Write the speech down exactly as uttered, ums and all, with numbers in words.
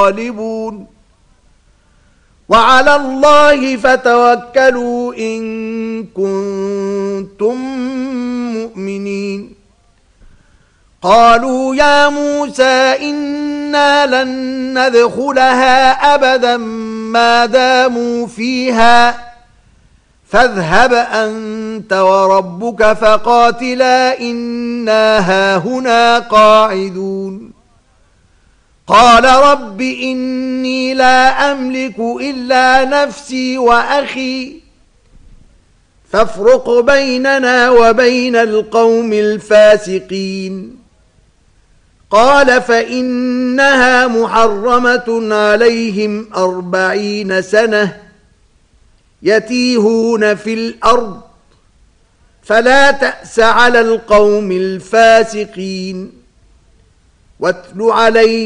غالبون وعلى الله فتوكلوا إن كنتم مؤمنين قالوا يا موسى إنا لن ندخلها أبدا ما داموا فيها فاذهب أنت وربك فقاتلا إنا هاهنا قاعدون قال رب إني لا أملك إلا نفسي وأخي فافرق بيننا وبين القوم الفاسقين قال فإنها محرمة عليهم أربعين سنة يتيهون في الأرض فلا تأس على القوم الفاسقين واتل عليهم